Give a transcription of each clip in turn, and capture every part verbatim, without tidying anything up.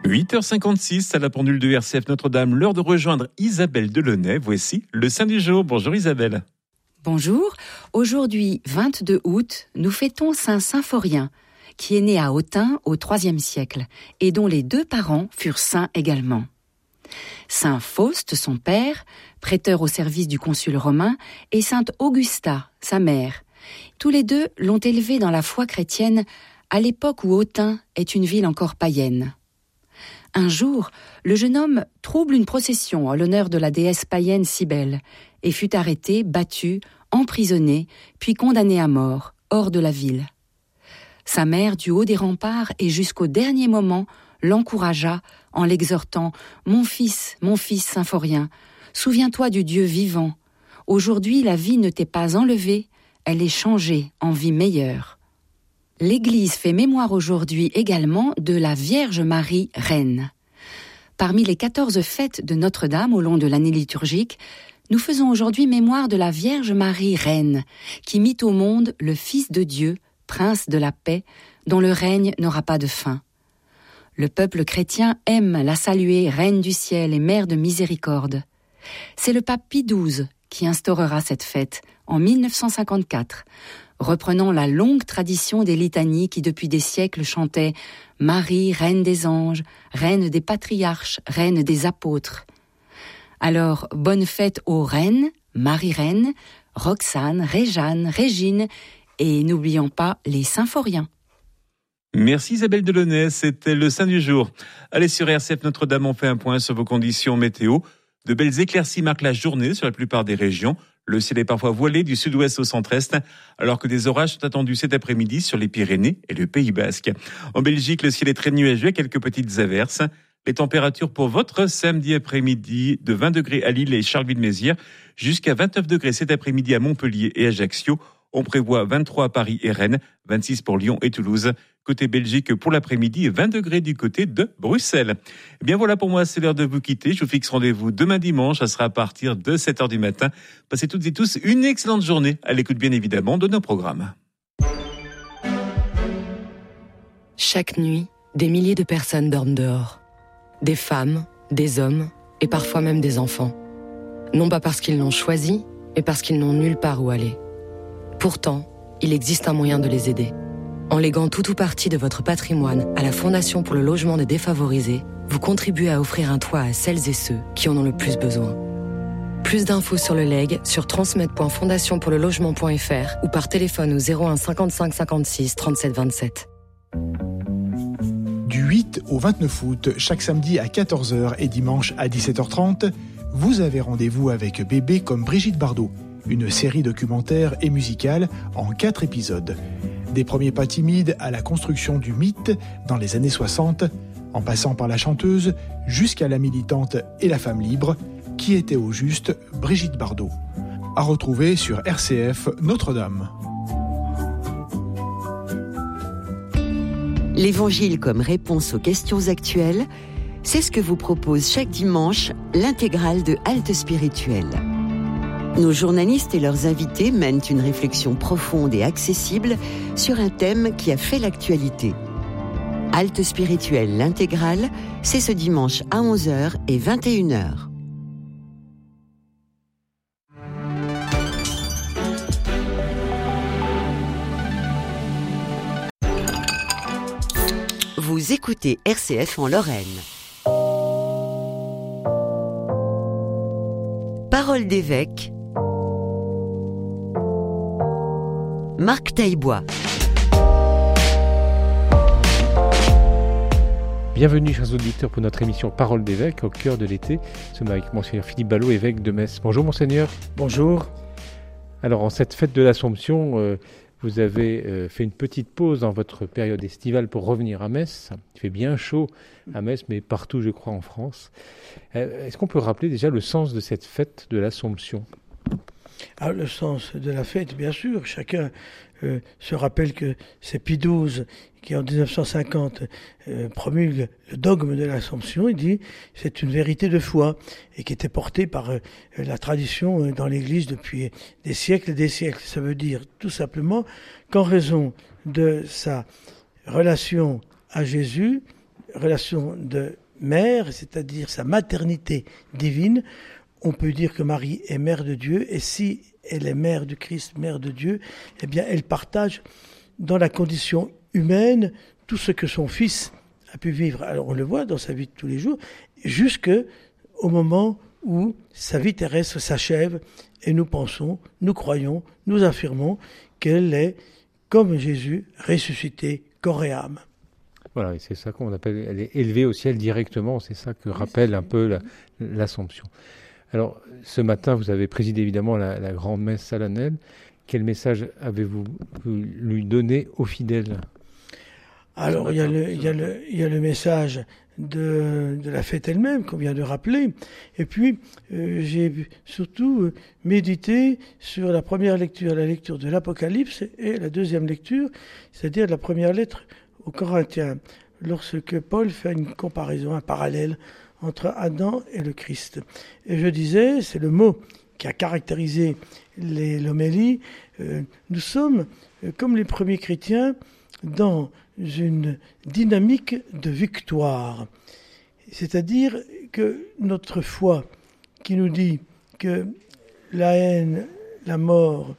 huit heures cinquante-six à la pendule de R C F Notre-Dame, l'heure de rejoindre Isabelle Delaunay. Voici le Saint du jour. Bonjour Isabelle. Bonjour. Aujourd'hui, vingt-deux août, nous fêtons Saint Symphorien, qui est né à Autun au troisième siècle et dont les deux parents furent saints également. Saint Faust, son père, prêteur au service du consul romain, et sainte Augusta, sa mère. Tous les deux l'ont élevé dans la foi chrétienne à l'époque où Autun est une ville encore païenne. Un jour, le jeune homme trouble une procession en l'honneur de la déesse païenne Cybèle et fut arrêté, battu, emprisonné, puis condamné à mort, hors de la ville. Sa mère, du haut des remparts et jusqu'au dernier moment, l'encouragea en l'exhortant « Mon fils, mon fils Symphorien, souviens-toi du Dieu vivant. Aujourd'hui, la vie ne t'est pas enlevée, elle est changée en vie meilleure. » L'Église fait mémoire aujourd'hui également de la Vierge Marie Reine. Parmi les quatorze fêtes de Notre-Dame au long de l'année liturgique, nous faisons aujourd'hui mémoire de la Vierge Marie Reine, qui mit au monde le Fils de Dieu, Prince de la paix, dont le règne n'aura pas de fin. Le peuple chrétien aime la saluer Reine du ciel et Mère de miséricorde. C'est le pape Pie douze qui instaurera cette fête en mille neuf cent cinquante-quatre, reprenant la longue tradition des litanies qui depuis des siècles chantaient « Marie, Reine des anges, Reine des patriarches, Reine des apôtres ». Alors, bonne fête aux reines, Marie-Reine, Roxane, Réjeanne, Régine et n'oublions pas les symphoriens. Merci Isabelle Delaunay, c'était le Saint du jour. Allez sur R C F Notre-Dame, on fait un point sur vos conditions météo. De belles éclaircies marquent la journée sur la plupart des régions. Le ciel est parfois voilé du sud-ouest au centre-est, alors que des orages sont attendus cet après-midi sur les Pyrénées et le Pays Basque. En Belgique, le ciel est très nuageux avec quelques petites averses. Les températures pour votre samedi après-midi de vingt degrés à Lille et Charleville-Mézières jusqu'à vingt-neuf degrés cet après-midi à Montpellier et Ajaccio. On prévoit vingt-trois à Paris et Rennes, vingt-six pour Lyon et Toulouse. Côté Belgique, pour l'après-midi, vingt degrés du côté de Bruxelles. Eh bien voilà pour moi, c'est l'heure de vous quitter. Je vous fixe rendez-vous demain dimanche, ça sera à partir de sept heures du matin. Passez toutes et tous une excellente journée, à l'écoute bien évidemment de nos programmes. Chaque nuit, des milliers de personnes dorment dehors. Des femmes, des hommes et parfois même des enfants. Non pas parce qu'ils l'ont choisi, mais parce qu'ils n'ont nulle part où aller. Pourtant, il existe un moyen de les aider. En léguant tout ou partie de votre patrimoine à la Fondation pour le logement des défavorisés, vous contribuez à offrir un toit à celles et ceux qui en ont le plus besoin. Plus d'infos sur le legs sur transmettre point fondation pour le logement point f r ou par téléphone au zéro un cinquante-cinq cinquante-six trente-sept vingt-sept. Du huit au vingt-neuf août, chaque samedi à quatorze heures et dimanche à dix-sept heures trente, vous avez rendez-vous avec Bébé comme Brigitte Bardot, une série documentaire et musicale en quatre épisodes. Des premiers pas timides à la construction du mythe dans les années soixante, en passant par la chanteuse jusqu'à la militante et la femme libre, qui était au juste Brigitte Bardot. À retrouver sur R C F Notre-Dame. L'Évangile comme réponse aux questions actuelles, c'est ce que vous propose chaque dimanche l'intégrale de Halte Spirituelle. Nos journalistes et leurs invités mènent une réflexion profonde et accessible sur un thème qui a fait l'actualité. Halte Spirituelle, l'intégrale, c'est ce dimanche à onze heures et vingt et une heures. Vous écoutez R C F en Lorraine. Parole d'évêque, Marc Taillebois. Bienvenue, chers auditeurs, pour notre émission Parole d'évêque au cœur de l'été. Nous sommes avec Monseigneur Philippe Ballot, évêque de Metz. Bonjour, Monseigneur. Bonjour. Alors, en cette fête de l'Assomption, euh, vous avez euh, fait une petite pause dans votre période estivale pour revenir à Metz. Il fait bien chaud à Metz, mais partout, je crois, en France. Euh, est-ce qu'on peut rappeler déjà le sens de cette fête de l'Assomption ? Ah, le sens de la fête, bien sûr. Chacun euh, se rappelle que c'est Pie douze qui, en dix-neuf cent cinquante, euh, promulgue le dogme de l'Assomption. Il dit c'est une vérité de foi et qui était portée par euh, la tradition euh, dans l'Église depuis des siècles et des siècles. Ça veut dire tout simplement qu'en raison de sa relation à Jésus, relation de mère, c'est-à-dire sa maternité divine. On peut dire que Marie est mère de Dieu, et si elle est mère du Christ, mère de Dieu, eh bien elle partage dans la condition humaine tout ce que son fils a pu vivre. Alors on le voit dans sa vie de tous les jours, jusqu'au moment où sa vie terrestre s'achève, et nous pensons, nous croyons, nous affirmons qu'elle est, comme Jésus, ressuscitée corps et âme. Voilà, et c'est ça qu'on appelle, elle est élevée au ciel directement, c'est ça que rappelle un peu la, l'Assomption. Alors, ce matin, vous avez présidé évidemment la, la grande messe solennelle. Quel message avez-vous lui donné aux fidèles ? Alors, il y a le, il y a le, il y a le message de, de la fête elle-même qu'on vient de rappeler. Et puis, euh, j'ai surtout euh, médité sur la première lecture, la lecture de l'Apocalypse, et la deuxième lecture, c'est-à-dire la première lettre aux Corinthiens, lorsque Paul fait une comparaison, un parallèle entre Adam et le Christ. Et je disais, c'est le mot qui a caractérisé les, l'homélie, euh, nous sommes, euh, comme les premiers chrétiens, dans une dynamique de victoire. C'est-à-dire que notre foi qui nous dit que la haine, la mort,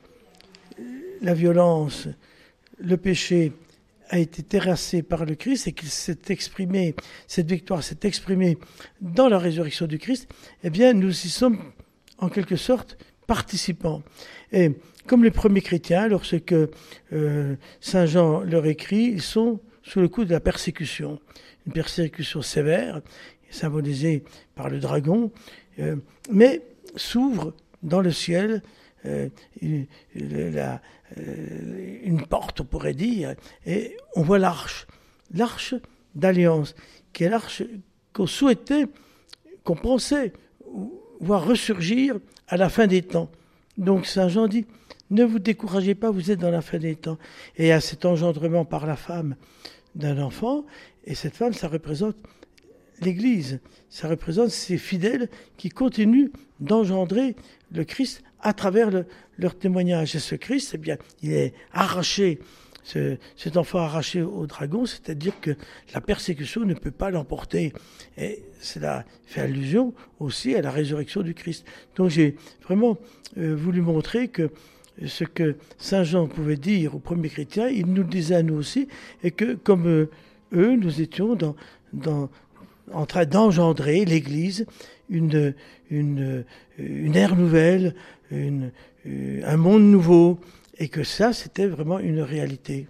la violence, le péché a été terrassé par le Christ et qu'il s'est exprimé, cette victoire s'est exprimée dans la résurrection du Christ, eh bien nous y sommes en quelque sorte participants. Et comme les premiers chrétiens, lorsque euh, Saint Jean leur écrit, ils sont sous le coup de la persécution, une persécution sévère, symbolisée par le dragon, euh, mais s'ouvre dans le ciel euh, une, la, euh, une porte, on pourrait dire, et on voit l'arche, l'arche d'alliance, qui est l'arche qu'on souhaitait, qu'on pensait voir ressurgir à la fin des temps. Donc Saint Jean dit, ne vous découragez pas, vous êtes dans la fin des temps. Et il y a cet engendrement par la femme d'un enfant, et cette femme, ça représente l'Église, ça représente ces fidèles qui continuent d'engendrer le Christ à travers le, leur témoignage. Et ce Christ, eh bien, il est arraché, ce, cet enfant arraché au dragon, c'est-à-dire que la persécution ne peut pas l'emporter. Et cela fait allusion aussi à la résurrection du Christ. Donc j'ai vraiment euh, voulu montrer que ce que Saint Jean pouvait dire aux premiers chrétiens, il nous le disait à nous aussi, et que comme euh, eux, nous étions dans, dans, en train d'engendrer l'Église, une, une, une ère nouvelle, une, un monde nouveau, et que ça, c'était vraiment une réalité.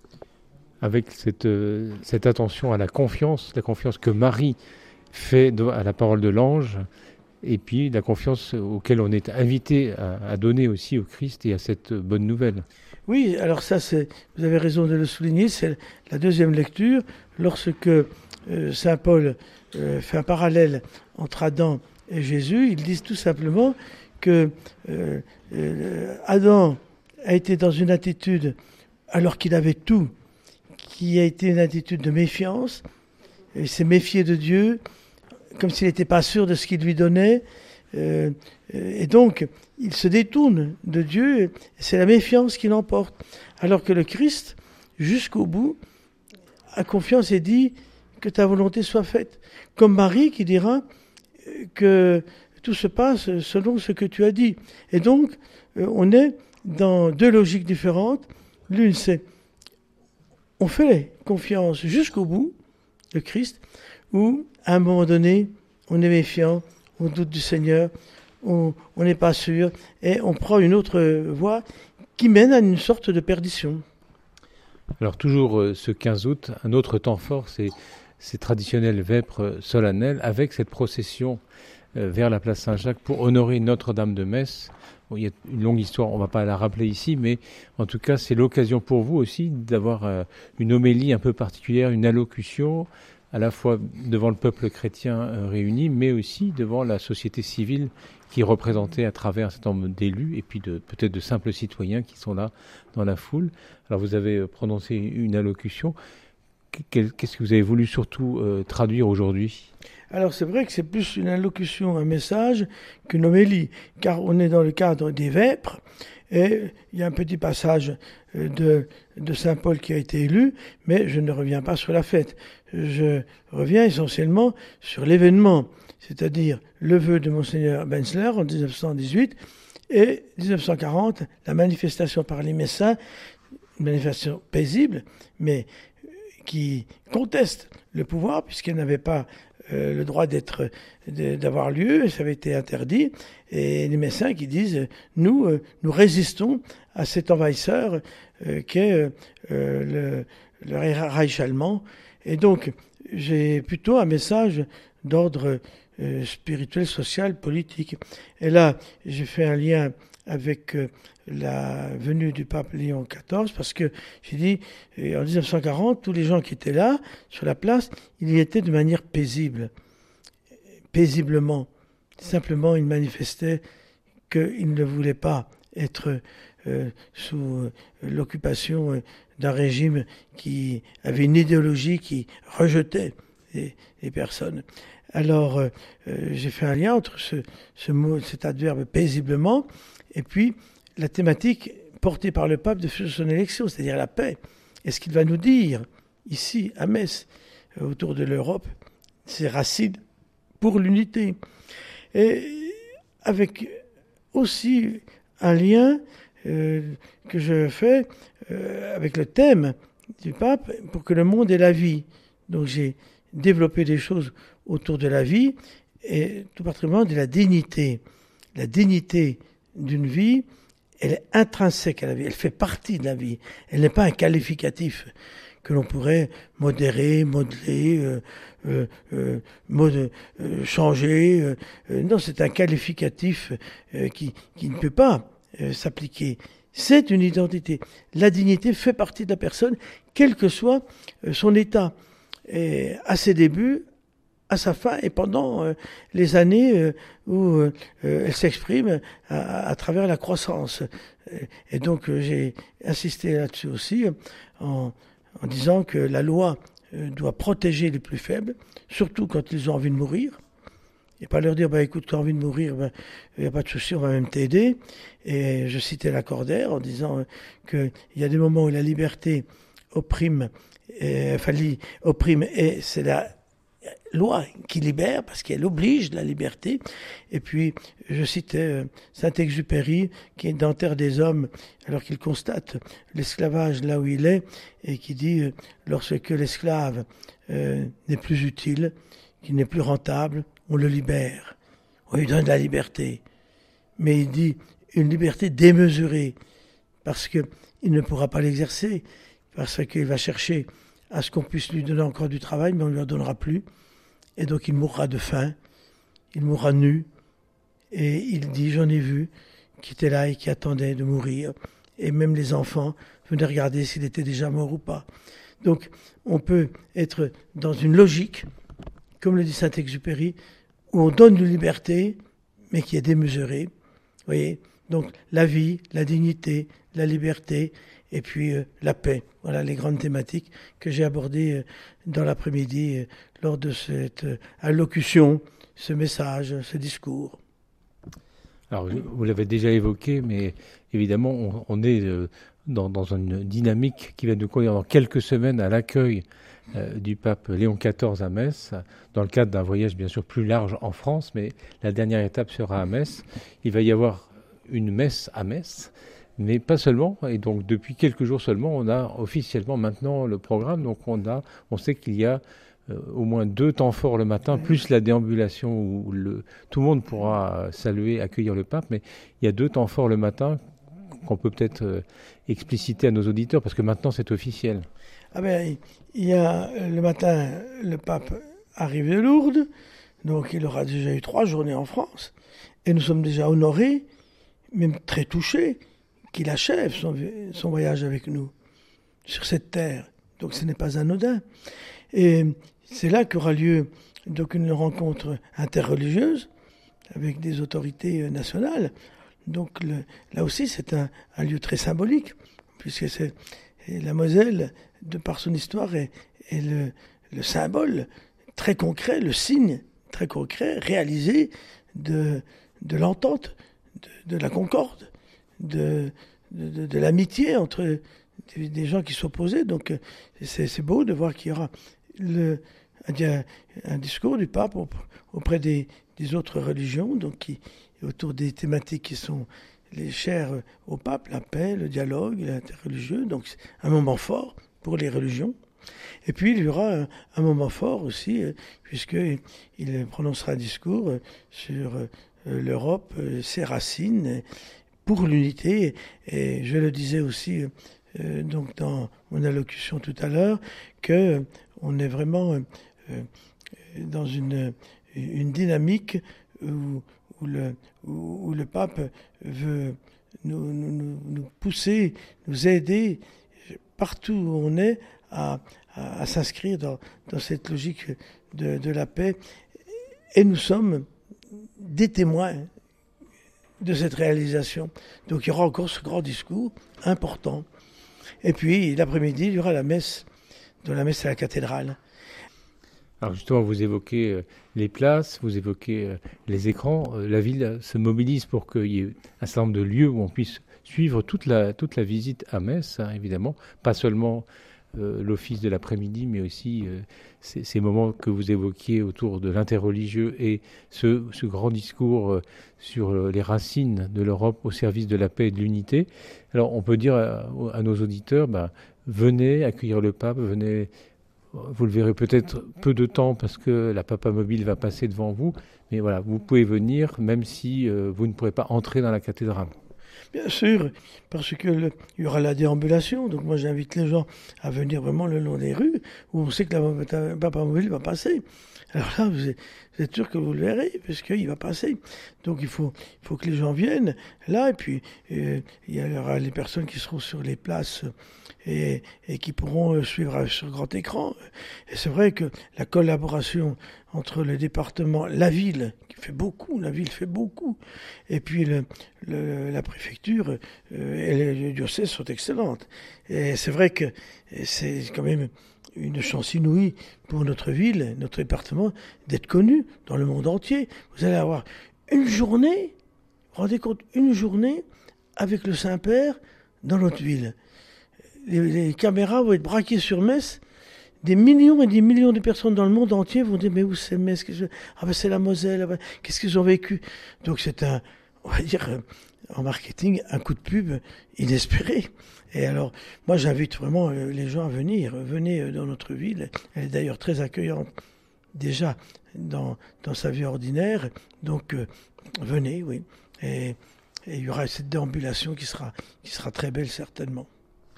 Avec cette, euh, cette attention à la confiance, la confiance que Marie fait à la parole de l'ange, et puis la confiance auquel on est invité à, à donner aussi au Christ et à cette bonne nouvelle. Oui, alors ça, c'est, vous avez raison de le souligner, c'est la deuxième lecture, lorsque euh, Saint Paul euh, fait un parallèle entre Adam et Jésus, ils disent tout simplement que euh, euh, Adam a été dans une attitude, alors qu'il avait tout, qui a été une attitude de méfiance, il s'est méfié de Dieu, comme s'il n'était pas sûr de ce qu'il lui donnait, euh, et donc il se détourne de Dieu, et c'est la méfiance qui l'emporte. Alors que le Christ, jusqu'au bout, a confiance et dit que ta volonté soit faite. Comme Marie qui dira que tout se passe selon ce que tu as dit. Et donc, euh, on est dans deux logiques différentes. L'une, c'est on fait confiance jusqu'au bout, le Christ, ou à un moment donné, on est méfiant, on doute du Seigneur, on n'est pas sûr, et on prend une autre voie qui mène à une sorte de perdition. Alors toujours euh, ce quinze août, un autre temps fort, c'est ces traditionnelles vêpres solennelles, avec cette procession euh, vers la place Saint-Jacques pour honorer Notre-Dame de Metz. Bon, il y a une longue histoire, on ne va pas la rappeler ici, mais en tout cas, c'est l'occasion pour vous aussi d'avoir euh, une homélie un peu particulière, une allocution, à la fois devant le peuple chrétien euh, réuni, mais aussi devant la société civile qui est représentée à travers un certain nombre d'élus et puis de, peut-être de simples citoyens qui sont là dans la foule. Alors vous avez prononcé une allocution. qu'est-ce que vous avez voulu surtout euh, traduire aujourd'hui ? Alors c'est vrai que c'est plus une allocution, un message qu'une homélie, car on est dans le cadre des vêpres, et il y a un petit passage de, de Saint Paul qui a été élu, mais je ne reviens pas sur la fête. Je reviens essentiellement sur l'événement, c'est-à-dire le vœu de Monseigneur Benzler en dix-neuf cent dix-huit et dix-neuf cent quarante, la manifestation par les Messins, une manifestation paisible, mais qui conteste le pouvoir, puisqu'elle n'avait pas euh, le droit d'être, de, d'avoir lieu, ça avait été interdit, et les Messins qui disent, nous, euh, nous résistons à cet envahisseur euh, qu'est euh, le, le Reich allemand, et donc j'ai plutôt un message d'ordre euh, spirituel, social, politique. Et là, j'ai fait un lien avec euh, la venue du pape Léon quatorze, parce que j'ai dit, en dix-neuf cent quarante, tous les gens qui étaient là, sur la place, ils y étaient de manière paisible, paisiblement. Simplement, ils manifestaient qu'ils ne voulaient pas être euh, sous l'occupation euh, d'un régime qui avait une idéologie qui rejetait les, les personnes. Alors, euh, j'ai fait un lien entre ce, ce mot, cet adverbe paisiblement, et puis la thématique portée par le pape de son élection, c'est-à-dire la paix. Et ce qu'il va nous dire ici, à Metz, autour de l'Europe, ses racines pour l'unité. Et avec aussi un lien euh, que je fais euh, avec le thème du pape, pour que le monde ait la vie. Donc j'ai développé des choses autour de la vie, et tout particulièrement de la dignité. La dignité d'une vie, elle est intrinsèque à la vie, elle fait partie de la vie. Elle n'est pas un qualificatif que l'on pourrait modérer, modeler, euh, euh, euh, mode, euh, changer. Euh, euh, non, c'est un qualificatif euh, qui, qui ne peut pas euh, s'appliquer. C'est une identité. La dignité fait partie de la personne, quel que soit euh, son état. Et à ses débuts, à sa fin et pendant euh, les années euh, où euh, elle s'exprime à, à travers la croissance. Et donc euh, j'ai insisté là-dessus aussi en, en disant que la loi euh, doit protéger les plus faibles, surtout quand ils ont envie de mourir. Et pas leur dire, bah, écoute, tu as envie de mourir, il n'y a pas de souci, on va même t'aider. Et je citais Lacordaire en disant euh, qu'il y a des moments où la liberté opprime, et, enfin, opprime et c'est la loi qui libère, parce qu'elle oblige la liberté. Et puis, je citais euh, Saint-Exupéry, qui est dans Terre des Hommes, alors qu'il constate l'esclavage là où il est, et qui dit, euh, lorsque l'esclave euh, n'est plus utile, qu'il n'est plus rentable, on le libère. On lui donne la liberté. Mais il dit, une liberté démesurée, parce qu'il ne pourra pas l'exercer, parce qu'il va chercher à ce qu'on puisse lui donner encore du travail, mais on ne lui en donnera plus. Et donc il mourra de faim, il mourra nu. Et il dit, j'en ai vu, qui était là et qui attendait de mourir. Et même les enfants venaient regarder s'il était déjà mort ou pas. Donc on peut être dans une logique, comme le dit Saint-Exupéry, où on donne une liberté, mais qui est démesurée. Vous voyez ? Donc la vie, la dignité, la liberté, et puis euh, la paix. Voilà les grandes thématiques que j'ai abordées euh, dans l'après-midi euh, lors de cette euh, allocution, ce message, ce discours. Alors, vous l'avez déjà évoqué, mais évidemment, on, on est euh, dans, dans une dynamique qui va nous conduire dans quelques semaines à l'accueil euh, du pape Léon quatorze à Metz, dans le cadre d'un voyage bien sûr plus large en France, mais la dernière étape sera à Metz. Il va y avoir une messe à Metz, mais pas seulement. Et donc, depuis quelques jours seulement, on a officiellement maintenant le programme. Donc, on a, on sait qu'il y a euh, au moins deux temps forts le matin, plus la déambulation où le, tout le monde pourra saluer, accueillir le pape. Mais il y a deux temps forts le matin qu'on peut peut-être euh, expliciter à nos auditeurs, parce que maintenant, c'est officiel. Ah ben, il y a le matin, le pape arrive de Lourdes, donc il aura déjà eu trois journées en France, et nous sommes déjà honorés, même très touchés, qu'il achève son, son voyage avec nous sur cette terre. Donc ce n'est pas anodin. Et c'est là qu'aura lieu donc une rencontre interreligieuse avec des autorités nationales. Donc le, là aussi c'est un, un lieu très symbolique, puisque c'est, la Moselle, de par son histoire, est, est le, le symbole très concret, le signe très concret, réalisé de, de l'entente, de, de la concorde, de, de, de, de l'amitié entre des, des gens qui s'opposaient. Donc c'est, c'est beau de voir qu'il y aura le, un, un discours du pape auprès des, des autres religions, donc qui, autour des thématiques qui sont les chères au pape, la paix, le dialogue, l'interreligieux. Donc c'est un moment fort pour les religions. Et puis il y aura un, un moment fort aussi, euh, puisqu'il il prononcera un discours euh, sur euh, l'Europe, euh, ses racines, pour l'unité. Et je le disais aussi euh, donc dans mon allocution tout à l'heure, qu'on est vraiment euh, dans une, une dynamique où, où, le, où, où le pape veut nous, nous, nous pousser, nous aider partout où on est à, à, à s'inscrire dans, dans cette logique de, de la paix. Et nous sommes des témoins de cette réalisation. Donc il y aura encore ce grand discours important. Et puis l'après-midi, il y aura la messe, de la messe à la cathédrale. Alors justement, vous évoquez euh, les places, vous évoquez euh, les écrans. Euh, la ville se mobilise pour qu'il y ait un certain nombre de lieux où on puisse suivre toute la, toute la visite à Metz, hein, évidemment. Pas seulement euh, l'office de l'après-midi, mais aussi euh, ces, ces moments que vous évoquiez autour de l'interreligieux et ce, ce grand discours euh, sur euh, les racines de l'Europe au service de la paix et de l'unité. Alors on peut dire à, à nos auditeurs, bah, venez accueillir le pape, venez... Vous le verrez peut-être peu de temps parce que la Papa Mobile va passer devant vous. Mais voilà, vous pouvez venir même si euh, vous ne pourrez pas entrer dans la cathédrale. Bien sûr, parce qu'il y aura la déambulation. Donc moi j'invite les gens à venir vraiment le long des rues où on sait que la Papa Mobile va passer. Alors là, vous êtes, vous êtes sûr que vous le verrez, puisqu'il va passer. Donc il faut, il faut que les gens viennent là, et puis euh, il y aura les personnes qui seront sur les places et, et qui pourront suivre sur grand écran. Et c'est vrai que la collaboration entre le département, la ville, qui fait beaucoup, la ville fait beaucoup, et puis le, le, la préfecture euh, et le diocèse sont excellentes. Et c'est vrai que c'est quand même une chance inouïe pour notre ville, notre département, d'être connu dans le monde entier. Vous allez avoir une journée, vous vous rendez compte, une journée avec le Saint-Père dans notre ville. Les, les caméras vont être braquées sur Metz. Des millions et des millions de personnes dans le monde entier vont dire, mais où c'est Metz? Ah ben c'est la Moselle, ah ben, qu'est-ce qu'ils ont vécu? Donc c'est un, on va dire, en marketing, un coup de pub inespéré. Et alors, moi, j'invite vraiment les gens à venir. Venez dans notre ville. Elle est d'ailleurs très accueillante déjà dans, dans sa vie ordinaire. Donc, euh, venez, oui. Et il y aura cette déambulation qui sera, qui sera très belle, certainement.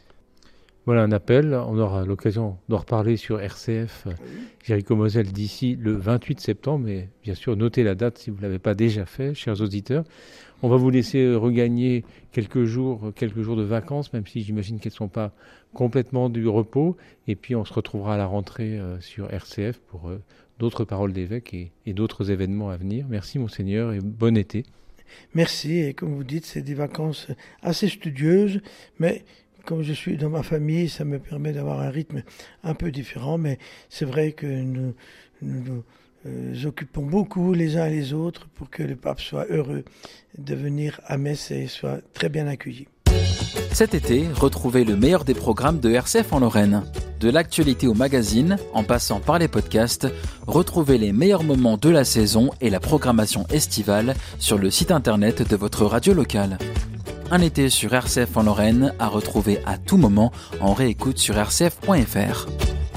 Voilà un appel. On aura l'occasion d'en reparler sur R C F oui. Jéricho Moselle d'ici le vingt-huit septembre. Mais bien sûr, notez la date si vous ne l'avez pas déjà fait, chers auditeurs. On va vous laisser regagner quelques jours, quelques jours de vacances, même si j'imagine qu'elles ne sont pas complètement du repos. Et puis on se retrouvera à la rentrée euh, sur R C F pour euh, d'autres paroles d'évêques et, et d'autres événements à venir. Merci Monseigneur et bon été. Merci, et comme vous dites, c'est des vacances assez studieuses, mais comme je suis dans ma famille, ça me permet d'avoir un rythme un peu différent, mais c'est vrai que nous... nous, nous Nous occupons beaucoup les uns et les autres pour que le pape soit heureux de venir à Metz et soit très bien accueilli. Cet été, retrouvez le meilleur des programmes de R C F en Lorraine. De l'actualité au magazine, en passant par les podcasts, retrouvez les meilleurs moments de la saison et la programmation estivale sur le site internet de votre radio locale. Un été sur R C F en Lorraine à retrouver à tout moment en réécoute sur r c f point f r.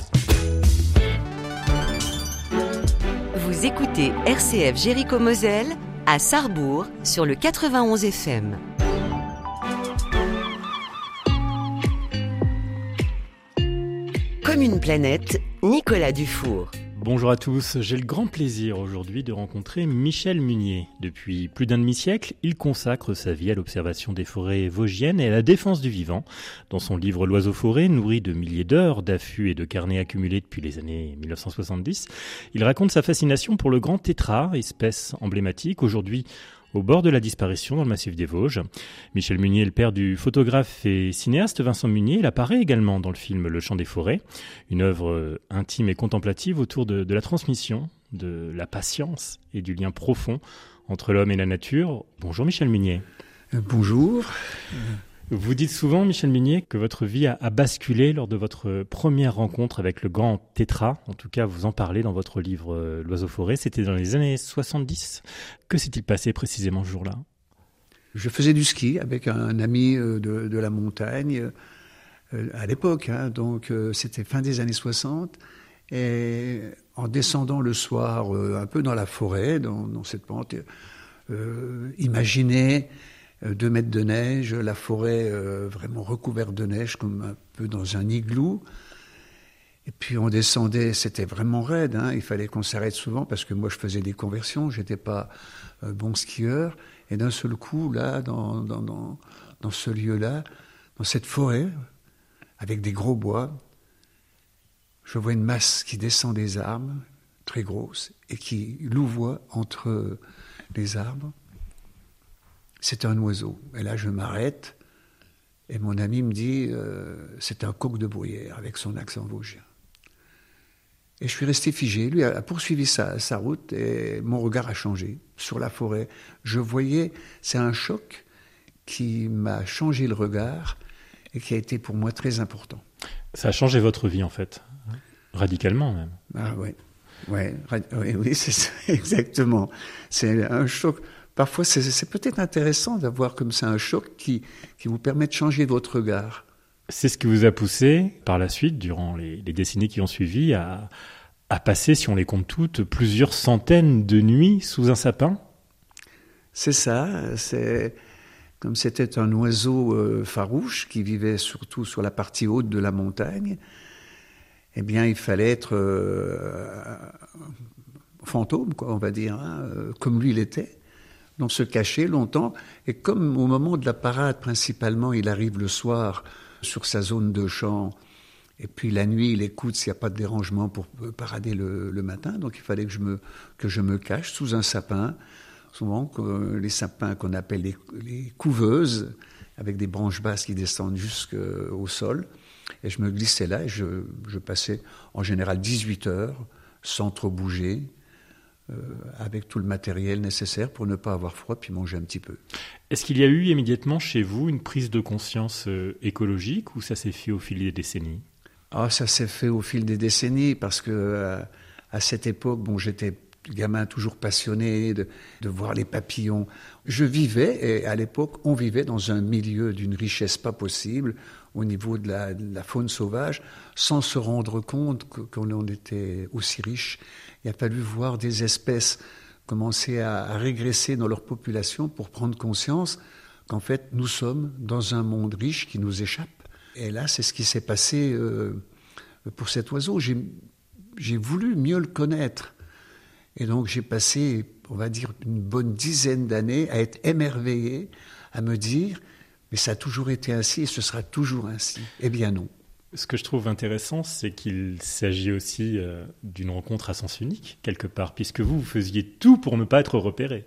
Vous écoutez R C F Jéricho Moselle à Sarrebourg sur le quatre-vingt-onze F M. Comme une planète, Nicolas Dufour. Bonjour à tous, j'ai le grand plaisir aujourd'hui de rencontrer Michel Munier. Depuis plus d'un demi-siècle, il consacre sa vie à l'observation des forêts vosgiennes et à la défense du vivant. Dans son livre L'Oiseau-forêt, nourri de milliers d'heures d'affûts et de carnets accumulés depuis les années mille neuf cent soixante-dix, il raconte sa fascination pour le grand tétras, espèce emblématique, aujourd'hui au bord de la disparition dans le massif des Vosges. Michel Munier est le père du photographe et cinéaste Vincent Munier. Il apparaît également dans le film Le Chant des forêts, une œuvre intime et contemplative autour de, de la transmission, de la patience et du lien profond entre l'homme et la nature. Bonjour Michel Munier. Bonjour. Vous dites souvent, Michel Munier, que votre vie a, a basculé lors de votre première rencontre avec le grand tétra. En tout cas, vous en parlez dans votre livre euh, L'Oiseau-Forêt. C'était dans les années soixante-dix. Que s'est-il passé précisément ce jour-là ? Je faisais du ski avec un ami de, de la montagne euh, à l'époque. Hein, donc, euh, c'était fin des années soixante. Et en descendant le soir euh, un peu dans la forêt, dans, dans cette pente, euh, imaginez deux mètres de neige, la forêt euh, vraiment recouverte de neige, comme un peu dans un igloo. Et puis on descendait, c'était vraiment raide, hein, il fallait qu'on s'arrête souvent parce que moi je faisais des conversions, je n'étais pas euh, bon skieur. Et d'un seul coup, là, dans, dans, dans, dans ce lieu-là, dans cette forêt, avec des gros bois, je vois une masse qui descend des arbres, très grosse, et qui louvoie entre les arbres. C'est un oiseau. Et là, je m'arrête et mon ami me dit euh, c'est un coq de bruyère avec son accent vosgien. Et je suis resté figé. Lui a poursuivi sa, sa route et mon regard a changé sur la forêt. Je voyais, c'est un choc qui m'a changé le regard et qui a été pour moi très important. Ça a changé votre vie en fait, radicalement même. Ah ouais, ouais, oui, oui, c'est ça, exactement. C'est un choc. Parfois, c'est, c'est peut-être intéressant d'avoir comme ça un choc qui, qui vous permet de changer votre regard. C'est ce qui vous a poussé, par la suite, durant les, les décennies qui ont suivi, à, à passer, si on les compte toutes, plusieurs centaines de nuits sous un sapin ? C'est ça. C'est, comme c'était un oiseau euh, farouche qui vivait surtout sur la partie haute de la montagne, eh bien, il fallait être euh, fantôme, quoi, on va dire, hein, comme lui l'était. Donc se cacher longtemps, et comme au moment de la parade principalement, il arrive le soir sur sa zone de champ, et puis la nuit il écoute s'il n'y a pas de dérangement pour parader le, le matin, donc il fallait que je me, que je me cache sous un sapin, souvent que, les sapins qu'on appelle les, les couveuses, avec des branches basses qui descendent jusqu'au sol, et je me glissais là, et je, je passais en général dix-huit heures, sans trop bouger, Euh, avec tout le matériel nécessaire pour ne pas avoir froid puis manger un petit peu. Est-ce qu'il y a eu immédiatement chez vous une prise de conscience euh, écologique ou ça s'est fait au fil des décennies ? Ah, ça s'est fait au fil des décennies parce que euh, à cette époque, bon, j'étais gamin toujours passionné de, de voir les papillons. Je vivais, et à l'époque, on vivait dans un milieu d'une richesse pas possible au niveau de la, de la faune sauvage, sans se rendre compte que, qu'on était aussi riche. Il a fallu voir des espèces commencer à, à régresser dans leur population pour prendre conscience qu'en fait, nous sommes dans un monde riche qui nous échappe. Et là, c'est ce qui s'est passé euh, pour cet oiseau. J'ai, j'ai voulu mieux le connaître. Et donc, j'ai passé, on va dire, une bonne dizaine d'années à être émerveillé, à me dire, mais ça a toujours été ainsi et ce sera toujours ainsi. Eh bien non. Ce que je trouve intéressant, c'est qu'il s'agit aussi euh, d'une rencontre à sens unique, quelque part, puisque vous, vous faisiez tout pour ne pas être repéré.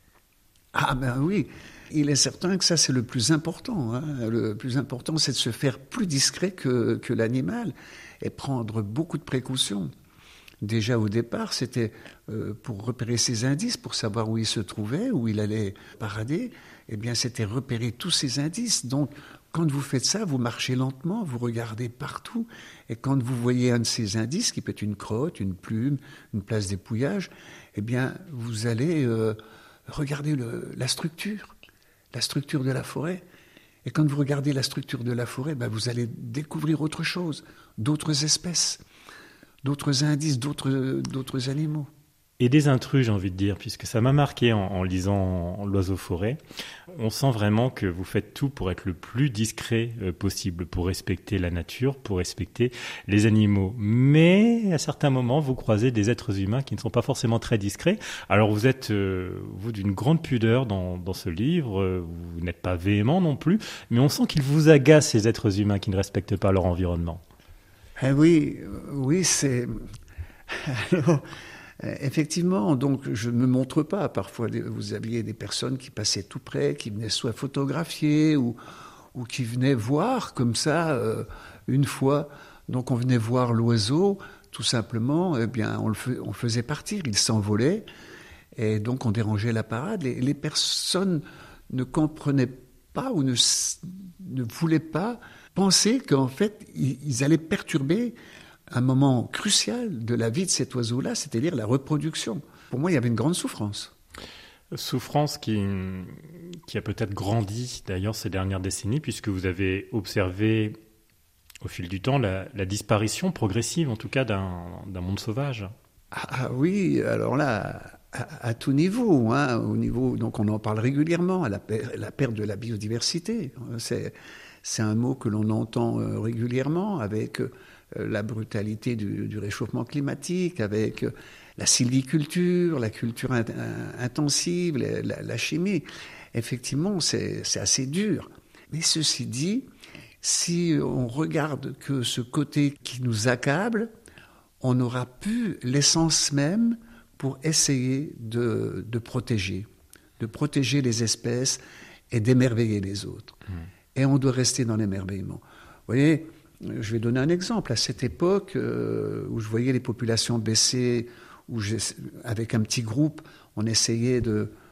Ah ben oui, il est certain que ça, c'est le plus important. Hein. Le plus important, c'est de se faire plus discret que, que l'animal et prendre beaucoup de précautions. Déjà au départ, c'était euh, pour repérer ses indices, pour savoir où il se trouvait, où il allait parader. Eh bien, c'était repérer tous ces indices. Donc, quand vous faites ça, vous marchez lentement, vous regardez partout. Et quand vous voyez un de ces indices, qui peut être une crotte, une plume, une place d'épouillage, eh bien, vous allez euh, regarder le, la structure, la structure de la forêt. Et quand vous regardez la structure de la forêt, ben, vous allez découvrir autre chose, d'autres espèces, d'autres indices, d'autres, d'autres animaux. Et des intrus, j'ai envie de dire, puisque ça m'a marqué en, en lisant L'Oiseau-Forêt. On sent vraiment que vous faites tout pour être le plus discret euh, possible, pour respecter la nature, pour respecter les animaux. Mais à certains moments, vous croisez des êtres humains qui ne sont pas forcément très discrets. Alors vous êtes, euh, vous, d'une grande pudeur dans, dans ce livre, euh, vous n'êtes pas véhément non plus, mais on sent qu'ils vous agacent, ces êtres humains qui ne respectent pas leur environnement. Ah oui, oui, c'est... Alors... Euh, effectivement, donc je ne me montre pas. Parfois, vous aviez des personnes qui passaient tout près, qui venaient soit photographier ou, ou qui venaient voir comme ça euh, une fois. Donc on venait voir l'oiseau, tout simplement, eh bien, on le, fait, on le faisait partir, il s'envolait. Et donc on dérangeait la parade. Les, les personnes ne comprenaient pas ou ne, ne voulaient pas penser qu'en fait, ils, ils allaient perturber un moment crucial de la vie de cet oiseau-là, c'est-à-dire la reproduction. Pour moi, il y avait une grande souffrance. Souffrance qui, qui a peut-être grandi d'ailleurs ces dernières décennies, puisque vous avez observé au fil du temps la, la disparition progressive, en tout cas, d'un, d'un monde sauvage. Ah, ah oui, alors là, à, à tout niveau, hein, au niveau, donc on en parle régulièrement, à la, per- la perte de la biodiversité. C'est, c'est un mot que l'on entend euh, régulièrement avec euh, la brutalité du, du réchauffement climatique, avec euh, la sylviculture, la culture in- intensive, la, la, la chimie. Effectivement, c'est, c'est assez dur. Mais ceci dit, si on regarde que ce côté qui nous accable, on aura pu l'essence même pour essayer de, de protéger, de protéger les espèces et d'émerveiller les autres. Mmh. Et on doit rester dans l'émerveillement. Vous voyez, je vais donner un exemple. À cette époque euh, où je voyais les populations baisser, où avec un petit groupe, on essayait de,